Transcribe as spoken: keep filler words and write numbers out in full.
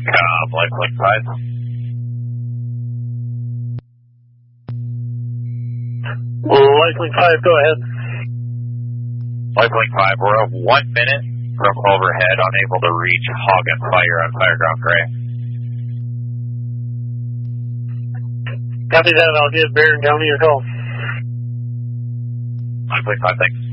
Um, Life Link five. Life Link five, go ahead. Life Link five, we're of one minute from overhead, unable to reach Hog and Fire on Fireground Gray. Copy that, I'll give Barron County a call. Life Link five, thanks.